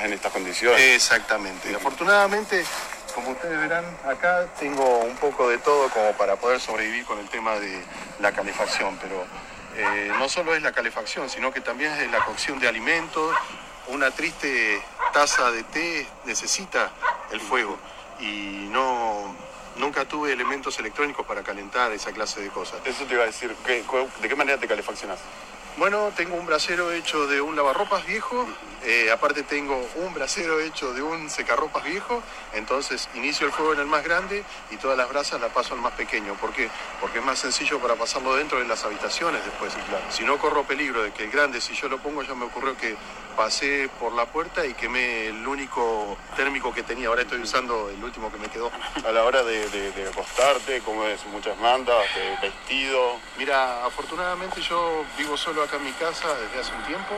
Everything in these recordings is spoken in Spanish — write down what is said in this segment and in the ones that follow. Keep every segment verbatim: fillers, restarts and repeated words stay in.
más en estas condiciones. Exactamente. Y afortunadamente, como ustedes verán, acá tengo un poco de todo como para poder sobrevivir con el tema de la calefacción, pero eh, no solo es la calefacción, sino que también es la cocción de alimentos. Una triste taza de té necesita el fuego y no, nunca tuve elementos electrónicos para calentar esa clase de cosas. Eso te iba a decir, ¿qué, ¿de qué manera te calefaccionas? Bueno, tengo un brasero hecho de un lavarropas viejo, eh, aparte tengo un brasero hecho de un secarropas viejo, entonces inicio el fuego en el más grande y todas las brasas las paso al más pequeño. ¿Por qué? Porque es más sencillo para pasarlo dentro de las habitaciones después. Claro. Si no corro peligro de que el grande, si yo lo pongo, ya me ocurrió que pasé por la puerta y quemé el único térmico que tenía. Ahora estoy usando el último que me quedó. A la hora de, de, de acostarte, ¿cómo es? Muchas mantas, de vestido. Mira, afortunadamente yo vivo solo acá en mi casa desde hace un tiempo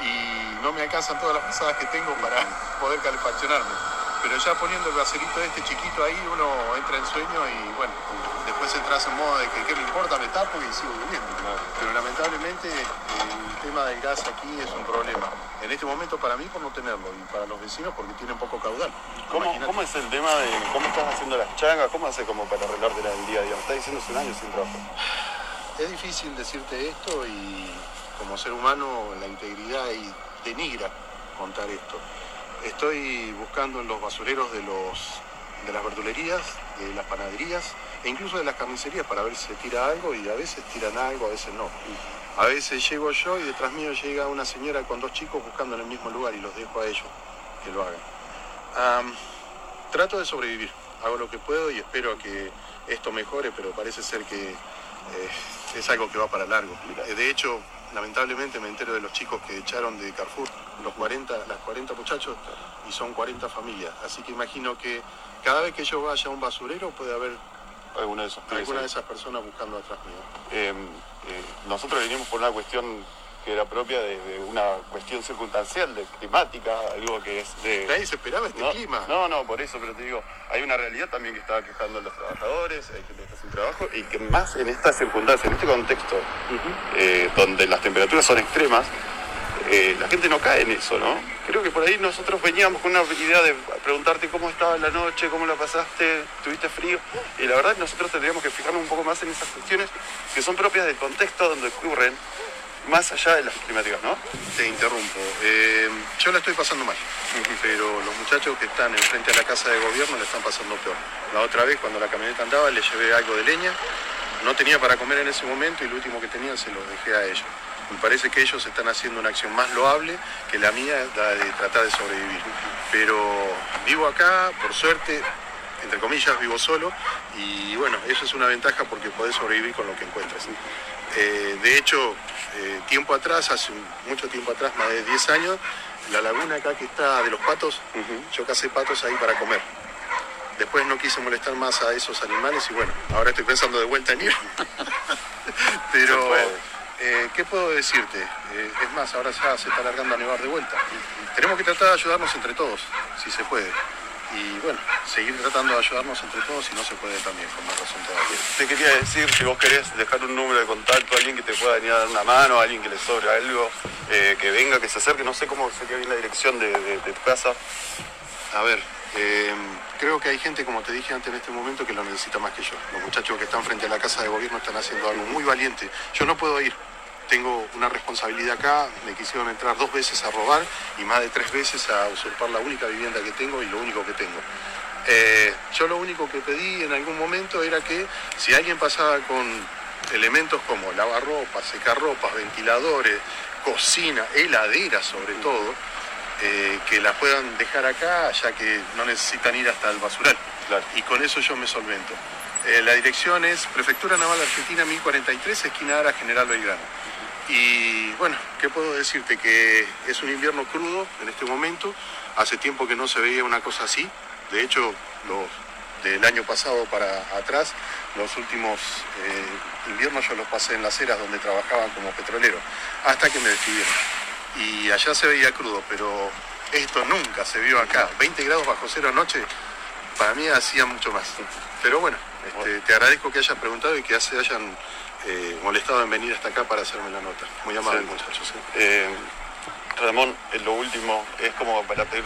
y no me alcanzan todas las pasadas que tengo para poder calefaccionarme. Pero ya poniendo el bracerito este chiquito ahí, uno entra en sueño y bueno, después entras en modo de que qué me importa, me tapo y sigo durmiendo. Pero lamentablemente el tema del gas aquí es un problema. En este momento para mí por no tenerlo y para los vecinos porque tienen poco caudal. ¿Cómo, ¿Cómo es el tema de cómo estás haciendo las changas? ¿Cómo haces como para arreglarte el día a día? Me estás diciendo hace un año sin trabajo. Es difícil decirte esto y como ser humano la integridad y denigra contar esto. Estoy buscando en los basureros de, los, de las verdulerías, de las panaderías e incluso de las carnicerías para ver si se tira algo y a veces tiran algo, a veces no. A veces llego yo y detrás mío llega una señora con dos chicos buscando en el mismo lugar y los dejo a ellos que lo hagan. Um, trato de sobrevivir, hago lo que puedo y espero a que esto mejore, pero parece ser que eh, es algo que va para largo. De hecho, lamentablemente me entero de los chicos que echaron de Carrefour, los cuarenta, las cuarenta muchachos, y son cuarenta familias. Así que imagino que cada vez que yo vaya a un basurero puede haber alguna de, esos alguna de esas personas buscando atrás mío. Eh, eh, nosotros venimos por una cuestión que era propia de, de una cuestión circunstancial, de climática, algo que es de... Nadie se esperaba este no, clima. No, no, por eso, pero te digo, hay una realidad también que está quejando a los trabajadores, hay gente que está sin trabajo, y que más en estas circunstancias, en este contexto, uh-huh. eh, donde las temperaturas son extremas, eh, la gente no cae en eso, ¿no? Creo que por ahí nosotros veníamos con una idea de preguntarte cómo estaba la noche, cómo la pasaste, tuviste frío, y la verdad nosotros tendríamos que fijarnos un poco más en esas cuestiones que son propias del contexto donde ocurren, más allá de las climáticas, ¿no? Te interrumpo. Eh, yo la estoy pasando mal, uh-huh. pero los muchachos que están enfrente a la casa de gobierno la están pasando peor. La otra vez, cuando la camioneta andaba, le llevé algo de leña. No tenía para comer en ese momento y lo último que tenían se los dejé a ellos. Me parece que ellos están haciendo una acción más loable que la mía, la de tratar de sobrevivir. Pero vivo acá, por suerte, entre comillas, vivo solo y bueno, eso es una ventaja porque podés sobrevivir con lo que encuentras. Eh, de hecho, eh, tiempo atrás, hace mucho tiempo atrás, más de diez años, la laguna acá que está de los patos, uh-huh. yo cacé patos ahí para comer. Después no quise molestar más a esos animales y bueno, ahora estoy pensando de vuelta en ir. Pero, eh, ¿qué puedo decirte? Eh, es más, ahora ya se está alargando a nevar de vuelta. Tenemos que tratar de ayudarnos entre todos, si se puede. Y bueno, seguir tratando de ayudarnos entre todos y no se puede también, con más razón todavía. Te quería decir, si vos querés dejar un número de contacto, alguien que te pueda venir a dar una mano, alguien que le sobre algo, eh, que venga, que se acerque, no sé cómo sería bien la dirección de, de, de tu casa. A ver, eh, creo que hay gente, como te dije antes en este momento, que lo necesita más que yo. Los muchachos que están frente a la casa de gobierno están haciendo algo muy valiente. Yo no puedo ir. Tengo una responsabilidad acá, me quisieron entrar dos veces a robar y más de tres veces a usurpar la única vivienda que tengo y lo único que tengo. Eh, yo lo único que pedí en algún momento era que si alguien pasaba con elementos como lavarropas, secarropas, ventiladores, cocina, heladera sobre todo, eh, que la puedan dejar acá ya que no necesitan ir hasta el basural. Claro. Y con eso yo me solvento. Eh, la dirección es Prefectura Naval Argentina mil cuarenta y tres, esquina Ara, General Belgrano. Y bueno, ¿qué puedo decirte? Que es un invierno crudo en este momento. Hace tiempo que no se veía una cosa así. De hecho, los, del año pasado para atrás, los últimos eh, inviernos yo los pasé en las eras donde trabajaban como petrolero, hasta que me despidieron. Y allá se veía crudo, pero esto nunca se vio acá. veinte grados bajo cero anoche, para mí hacía mucho más. Pero bueno, este, te agradezco que hayas preguntado y que se hayan eh, molestado en venir hasta acá para hacerme la nota. Muy amable, sí. Muchachos. ¿eh? Eh, Ramón, lo último es como para pedir